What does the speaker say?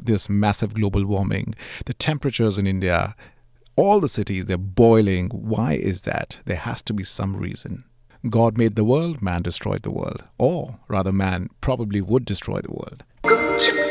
this massive global warming, the temperatures in India, all the cities, they're boiling. Why is that? There has to be some reason. God made the world, man destroyed the world. Or rather, man probably would destroy the world.